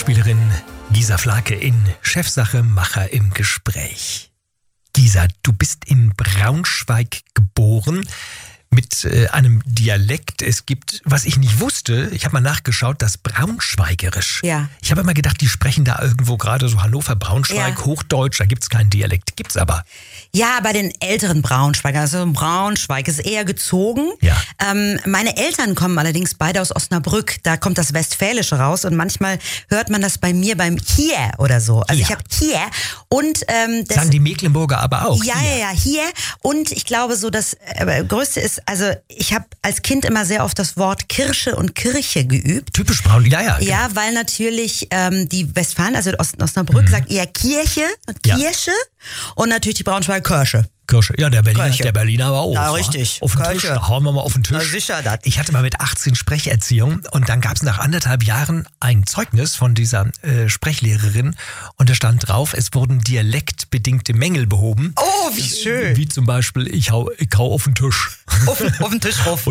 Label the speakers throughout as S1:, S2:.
S1: Schauspielerin Gisa Flake in Chefsache, Macher im Gespräch. Gisa, du bist in Braunschweig geboren mit einem Dialekt. Es gibt, was ich nicht wusste, ich habe mal nachgeschaut, das Braunschweigerisch.
S2: Ja.
S1: Ich habe immer gedacht, die sprechen da irgendwo gerade so Hannover, Braunschweig,
S2: Ja.
S1: Hochdeutsch, da gibt's keinen Dialekt. Gibt's aber.
S2: Ja, bei den älteren Braunschweigern, also Braunschweig ist eher gezogen.
S1: Ja.
S2: Meine Eltern kommen allerdings beide aus Osnabrück, da kommt das Westfälische raus und manchmal hört man das bei mir beim Hier oder so. Also
S1: Hier.
S2: ich habe Hier und das
S1: Sagen die Mecklenburger aber auch.
S2: Ja,
S1: hier.
S2: ja, hier. Und ich glaube so, das Größte ist, also ich habe als Kind immer sehr oft das Wort Kirsche und Kirche geübt.
S1: Typisch Braun, ja.
S2: Ja, weil natürlich die Westfalen, also Osnabrück sagt eher Kirche und
S1: Ja.
S2: Kirche und natürlich die Braunschweiger Kirsche.
S1: Kirsche. Ja, der
S2: Kirche.
S1: Berliner aber auch.
S2: Ja,
S1: wa?
S2: richtig.
S1: Auf den
S2: Kirche.
S1: Tisch, hauen wir mal auf den Tisch.
S2: Na sicher, das.
S1: Ich hatte mal mit 18 Sprecherziehung und dann gab es nach 1,5 Jahren ein Zeugnis von dieser Sprechlehrerin und da stand drauf, es wurden dialektbedingte Mängel behoben.
S2: Oh, wie schön.
S1: Wie zum Beispiel, ich hau auf den Tisch.
S2: Auf den Tisch rauf.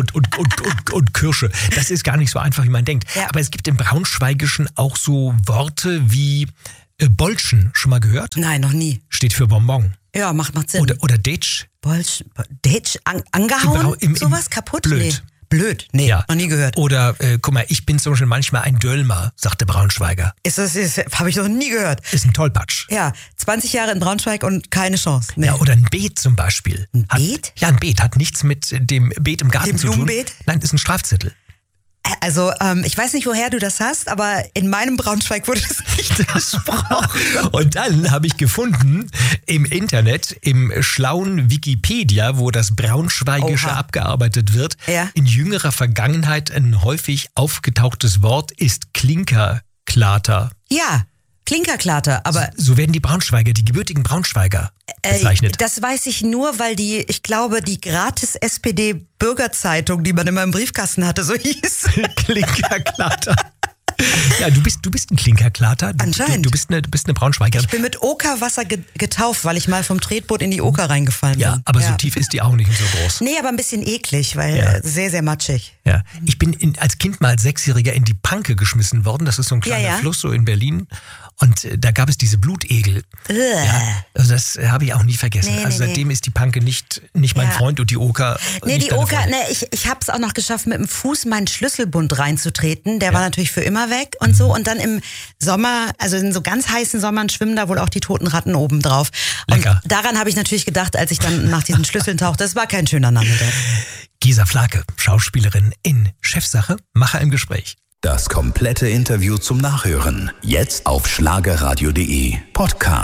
S1: Und Kirsche. Das ist gar nicht so einfach, wie man denkt.
S2: Ja.
S1: Aber es gibt im Braunschweigischen auch so Worte wie Bolschen. Schon mal gehört?
S2: Nein, noch nie.
S1: Steht für Bonbon.
S2: Ja, macht Sinn.
S1: Oder Detsch.
S2: Ditch, angehauen? Sowas kaputt?
S1: Blöd.
S2: Nee. Blöd? Nee,
S1: Ja.
S2: noch nie gehört.
S1: Oder, guck mal, ich bin zum Beispiel manchmal ein Dölmer, sagte Braunschweiger.
S2: Habe ich noch nie gehört.
S1: Ist ein Tollpatsch.
S2: Ja, 20 Jahre in Braunschweig und keine Chance. Nee.
S1: Ja, oder ein Beet zum Beispiel.
S2: Ein Beet?
S1: Ja, ein Beet hat nichts mit dem Beet im Garten
S2: Dem
S1: zu tun.
S2: Blumenbeet?
S1: Nein, ist ein Strafzettel.
S2: Also, ich weiß nicht, woher du das hast, aber in meinem Braunschweig wurde das nicht gesprochen.
S1: Und dann habe ich gefunden im Internet, im schlauen Wikipedia, wo das Braunschweigische
S2: Oha.
S1: abgearbeitet wird,
S2: Ja.
S1: in jüngerer Vergangenheit ein häufig aufgetauchtes Wort ist Klinkerklater.
S2: Ja, Klinkerklater, aber
S1: So werden die Braunschweiger, die gebürtigen Braunschweiger bezeichnet.
S2: das weiß ich nur, weil ich glaube, die gratis SPD-Bürgerzeitung, die man immer im Briefkasten hatte, so hieß.
S1: Klinkerklater. Ja, du bist ein Klinkerklater.
S2: Anscheinend.
S1: Du bist eine Braunschweigerin.
S2: Ich bin mit Okerwasser getauft, weil ich mal vom Tretboot in die Oker reingefallen bin.
S1: Ja, aber so tief ist die auch nicht und so groß.
S2: Nee, aber ein bisschen eklig, weil
S1: Ja.
S2: sehr, sehr matschig.
S1: Ja, ich bin als Kind mal als 6-Jähriger in die Panke geschmissen worden. Das ist so ein kleiner
S2: Ja.
S1: Fluss so in Berlin. Und da gab es diese Blutegel. Ja, also das habe ich auch nie vergessen.
S2: Nee,
S1: also
S2: nee,
S1: seitdem ist die Panke nicht mein
S2: Ja.
S1: Freund und die Oker.
S2: Nee,
S1: nicht
S2: die
S1: deine
S2: Oker,
S1: Freundin.
S2: ich habe es auch noch geschafft, mit dem Fuß meinen Schlüsselbund reinzutreten. Der war natürlich für immer weg und so. Und dann im Sommer, also in so ganz heißen Sommern, schwimmen da wohl auch die toten Ratten oben drauf.
S1: Lecker.
S2: Und daran habe ich natürlich gedacht, als ich dann nach diesen Schlüsseln tauchte. Das war kein schöner Nachmittag.
S1: Gisa Flake, Schauspielerin in Chefsache, Macher im Gespräch.
S3: Das komplette Interview zum Nachhören. Jetzt auf schlagerradio.de Podcast.